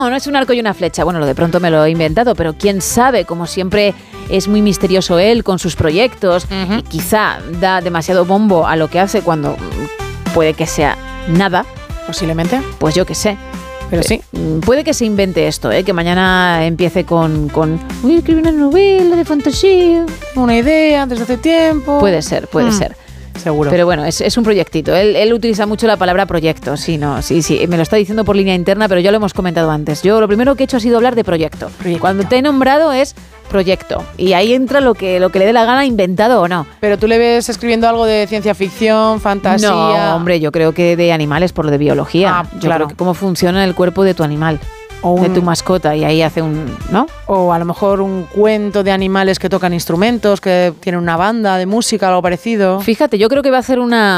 No es un arco y una flecha. Bueno, lo de pronto me lo he inventado, pero quién sabe, como siempre es muy misterioso él con sus proyectos y quizá da demasiado bombo a lo que hace cuando puede que sea nada. Posiblemente. Pues yo qué sé. Pero sí. Puede que se invente esto, que mañana empiece con voy a escribir una novela de fantasía. Una idea desde hace tiempo. Puede ser. Seguro. Pero bueno, es un proyectito. Él utiliza mucho la palabra proyecto. Sí, me lo está diciendo por línea interna, pero ya lo hemos comentado antes. Yo lo primero que he hecho ha sido hablar de proyecto. Cuando te he nombrado es proyecto. Y ahí entra lo que le dé la gana, inventado o no. ¿Pero tú le ves escribiendo algo de ciencia ficción, fantasía? No, hombre, yo creo que de animales, por lo de biología. Yo creo que cómo funciona el cuerpo de tu animal. De tu mascota, y ahí hace ¿no? O a lo mejor un cuento de animales que tocan instrumentos, que tienen una banda de música, algo parecido. Fíjate, yo creo que va a hacer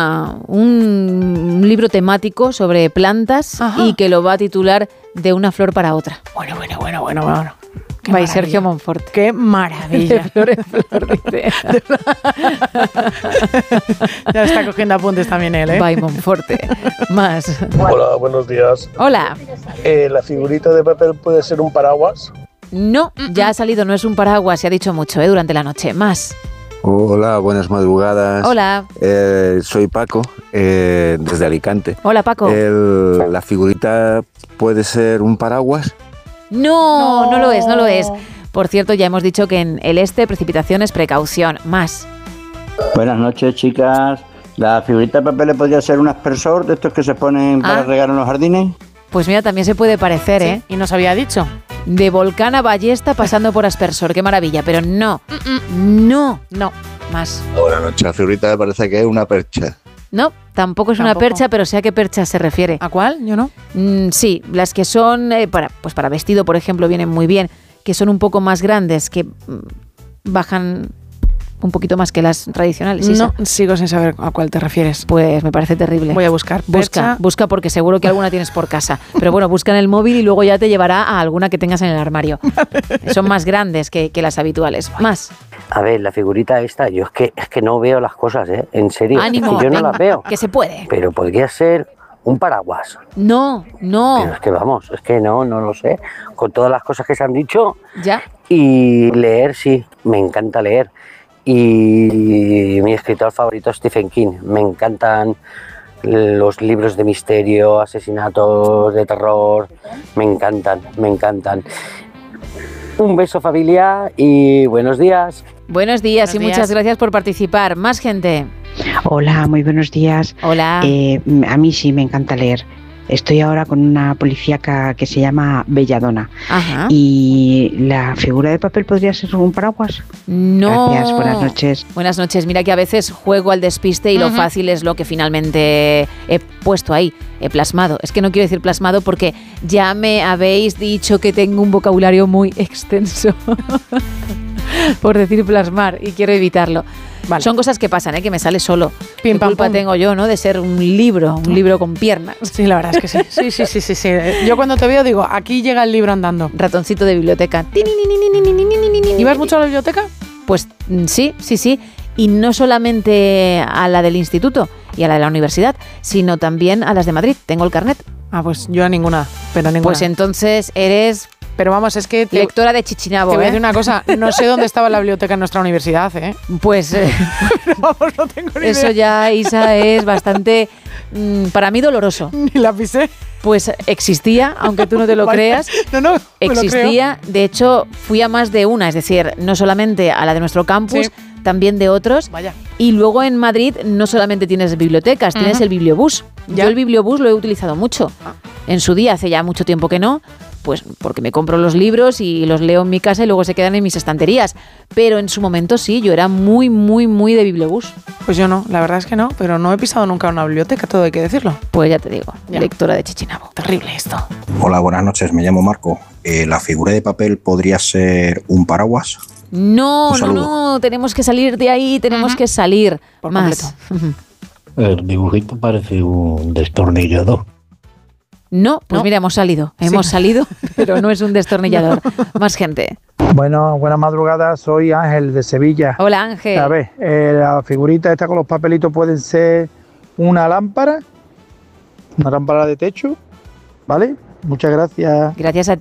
un libro temático sobre plantas. Ajá. Y que lo va a titular De una flor para otra. Bueno. By Sergio Monforte. ¡Qué maravilla! De flor en flor, dice. Ya está cogiendo apuntes también él, By Monforte. Más. Hola, buenos días. Hola. ¿La figurita de papel puede ser un paraguas? No, ya ha salido, no es un paraguas, se ha dicho mucho, durante la noche. Más. Hola, buenas madrugadas. Hola. Soy Paco, desde Alicante. Hola, Paco. ¿La figurita puede ser un paraguas? No lo es. Por cierto, ya hemos dicho que en el precipitaciones, precaución. Más. Buenas noches, chicas. ¿La figurita de papel podría ser un aspersor de estos que se ponen para regar en los jardines? Pues mira, también se puede parecer, Y nos había dicho. De volcán a ballesta pasando por aspersor. Qué maravilla, pero no. No. Más. Buenas noches. La figurita me parece que es una percha. No, tampoco es una percha, pero sé a qué percha se refiere. ¿A cuál? Yo no. Sí, las que son para vestido, por ejemplo, vienen muy bien, que son un poco más grandes, que bajan un poquito más que las tradicionales. No, sigo sin saber a cuál te refieres. Pues me parece terrible. Voy a buscar. Busca porque seguro que alguna tienes por casa. Pero bueno, busca en el móvil y luego ya te llevará a alguna que tengas en el armario. Son más grandes que las habituales. Más. A ver, la figurita esta, yo es que no veo las cosas, en serio. Ánimo, es que yo no las veo. Que se puede. Pero podría ser un paraguas. No. Pero es que vamos, no lo sé. Con todas las cosas que se han dicho. Ya. Y leer, sí, me encanta leer. Y mi escritor favorito es Stephen King. Me encantan los libros de misterio, asesinatos, de terror. Me encantan. Un beso, familia, y buenos días. Buenos días y muchas gracias por participar. Más gente. Hola, muy buenos días. Hola. A mí sí me encanta leer. Estoy ahora con una policíaca que se llama Belladona. Ajá. ¿Y la figura de papel podría ser un paraguas? No. Gracias, buenas noches. Buenas noches. Mira que a veces juego al despiste y lo fácil es lo que finalmente he puesto ahí, he plasmado. Es que no quiero decir plasmado porque ya me habéis dicho que tengo un vocabulario muy extenso por decir plasmar y quiero evitarlo. Vale. Son cosas que pasan, que me sale solo. ¿Qué culpa tengo yo, de ser un libro con piernas? Sí, la verdad es que sí. Sí. Yo cuando te veo digo, aquí llega el libro andando. Ratoncito de biblioteca. ¿Ibas mucho a la biblioteca? Pues sí. Y no solamente a la del instituto y a la de la universidad, sino también a las de Madrid. Tengo el carnet. Pues yo a ninguna, pero a ninguna. Pues entonces eres... Pero vamos, es que... lectora de Chichinabo, Te voy a decir una cosa, no sé dónde estaba la biblioteca en nuestra universidad, Pues... Pero vamos, no tengo ni idea. Eso ya, Isa, es bastante, para mí, doloroso. Ni la pisé. Pues existía, aunque tú no te lo creas. No, existía. De hecho, fui a más de una, es decir, no solamente a la de nuestro campus, también de otros. Vaya. Y luego en Madrid no solamente tienes bibliotecas, tienes el bibliobús. Yo el bibliobús lo he utilizado mucho. En su día, hace ya mucho tiempo que no, pues porque me compro los libros y los leo en mi casa y luego se quedan en mis estanterías. Pero en su momento sí, yo era muy de bibliobús. Pues yo no, la verdad es que no, pero no he pisado nunca una biblioteca, todo hay que decirlo. Pues ya te digo, lectora de Chichinabo. Terrible esto. Hola, buenas noches, me llamo Marco. ¿La figura de papel podría ser un paraguas? No, tenemos que salir de ahí, tenemos que salir. Por más. completo. El dibujito parece un destornillador. No, pues mira, hemos salido, pero no es un destornillador. Más gente. Bueno, buenas madrugadas, soy Ángel de Sevilla. Hola, Ángel. A ver, la figurita esta con los papelitos pueden ser una lámpara de techo, ¿vale? Muchas gracias. Gracias a